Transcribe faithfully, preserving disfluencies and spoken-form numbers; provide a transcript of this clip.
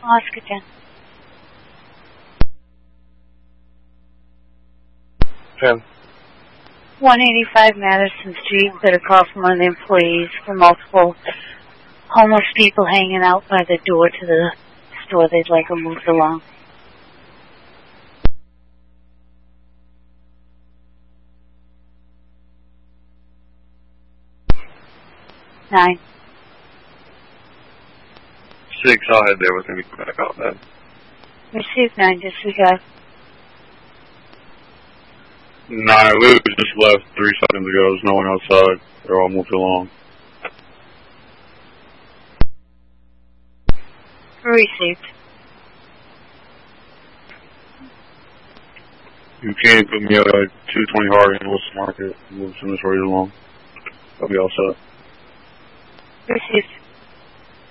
Oscar ten. ten. one eighty-five Madison Street, got a call from one of the employees for multiple homeless people hanging out by the door to the store. They'd like them moved along. Nine. Six, I'll head there with him. Back out that. Received nine, disregard. Nine, we just left three seconds ago. There's no one outside. They're all moved along. Received. You can put me at like two twenty Harding in Wilson Market. Move some of this along. I'll be all set. Received.